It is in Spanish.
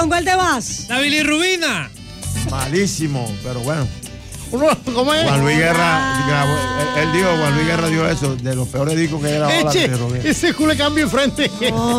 ¿Con cuál te vas? La bilirrubina. Malísimo, pero bueno. ¿Cómo es? Juan Luis Guerra, Juan Luis Guerra dio eso, de los peores discos que he grabado. Ese culo cambio frente.